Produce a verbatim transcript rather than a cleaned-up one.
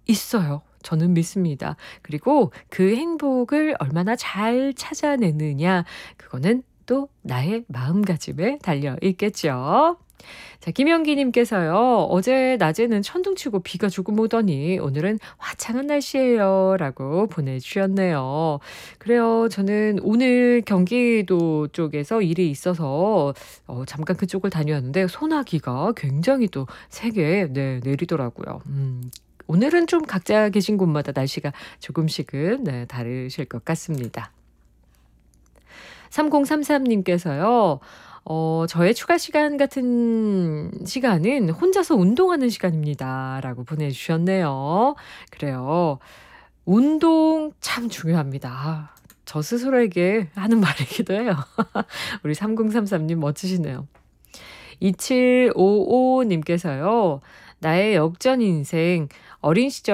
있어요. 저는 믿습니다. 그리고 그 행복을 얼마나 잘 찾아내느냐 그거는 또 나의 마음가짐에 달려 있겠죠. 자 김영기 님께서요. "어제 낮에는 천둥치고 비가 조금 오더니 오늘은 화창한 날씨예요." 라고 보내주셨네요. 그래요. 저는 오늘 경기도 쪽에서 일이 있어서 어 잠깐 그쪽을 다녀왔는데 소나기가 굉장히 또 세게 네 내리더라고요. 음. 오늘은 좀 각자 계신 곳마다 날씨가 조금씩은 네 다르실 것 같습니다. 삼공삼삼 님께서요. 어 "저의 추가 시간 같은 시간은 혼자서 운동하는 시간입니다." 라고 보내주셨네요. 그래요. 운동 참 중요합니다. 아 저 스스로에게 하는 말이기도 해요. 우리 삼공삼삼 님 멋지시네요. 이칠오오 님께서요. "나의 역전 인생 어린 시절"